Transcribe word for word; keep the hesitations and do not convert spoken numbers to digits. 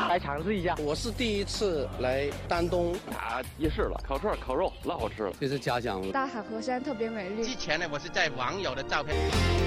来尝试一下。 我是第一次来丹东啊，夜市了，烤串、烤肉老好吃了， 这是家乡。 大海河山特别美丽。 之前呢，我是在网友的照片。